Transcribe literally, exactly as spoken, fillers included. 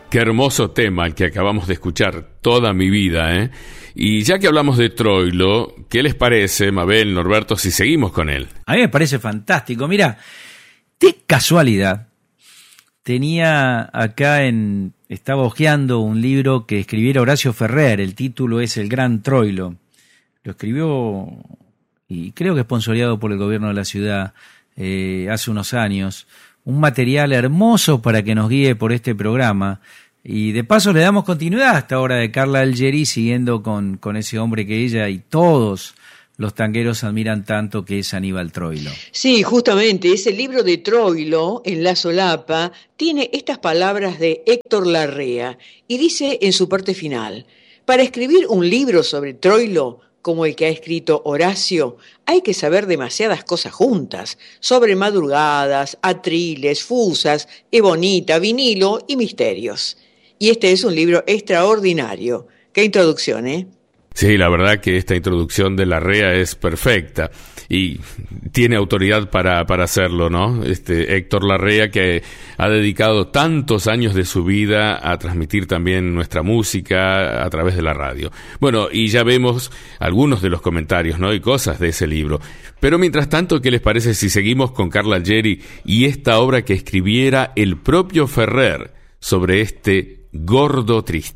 Qué hermoso tema el que acabamos de escuchar, Toda mi vida, ¿eh? Y ya que hablamos de Troilo, ¿qué les parece, Mabel, Norberto, si seguimos con él? A mí me parece fantástico. Mira, de casualidad, tenía acá en... Estaba hojeando un libro que escribiera Horacio Ferrer, el título es El Gran Troilo. Lo escribió, y creo que sponsoreado por el gobierno de la ciudad, eh, hace unos años. Un material hermoso para que nos guíe por este programa. Y de paso le damos continuidad a esta obra de Carla Algeri, siguiendo con, con ese hombre que ella y todos los tangueros admiran tanto, que es Aníbal Troilo. Sí, justamente, ese libro de Troilo, en la solapa, tiene estas palabras de Héctor Larrea, y dice en su parte final: para escribir un libro sobre Troilo, como el que ha escrito Horacio, hay que saber demasiadas cosas juntas, sobre madrugadas, atriles, fusas, ebonita, vinilo y misterios. Y este es un libro extraordinario. Qué introducción, ¿eh? Sí, la verdad que esta introducción de Larrea es perfecta y tiene autoridad para, para hacerlo, ¿no? Este Héctor Larrea, que ha dedicado tantos años de su vida a transmitir también nuestra música a través de la radio. Bueno, y ya vemos algunos de los comentarios, ¿no? Y cosas de ese libro. Pero mientras tanto, ¿qué les parece si seguimos con Carla Algeri y esta obra que escribiera el propio Ferrer sobre este gordo triste?